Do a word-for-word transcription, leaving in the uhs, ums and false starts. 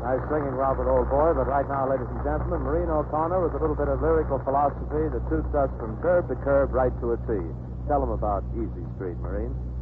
Nice singing, Robert, old boy. But right now, ladies and gentlemen, Maureen O'Connor with a little bit of lyrical philosophy that suits us from curb to curb right to a T. Tell them about Easy Street, Maureen.